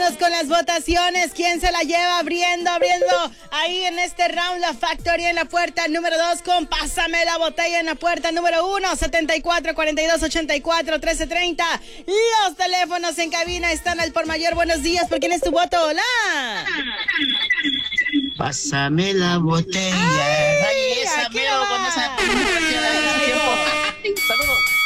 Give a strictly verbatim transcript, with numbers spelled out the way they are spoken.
Vamos con las votaciones. ¿Quién se la lleva abriendo, abriendo ahí en este round la factoría en la puerta número dos con Pásame la botella en la puerta número uno, setenta y cuatro, cuarenta y dos, ochenta y cuatro, trece, treinta. Los teléfonos en cabina están al por mayor. Buenos días, ¿por quién es tu voto? Hola. Pásame la botella. Ay, Ay, esa aquí mero va. con esa. Saludos.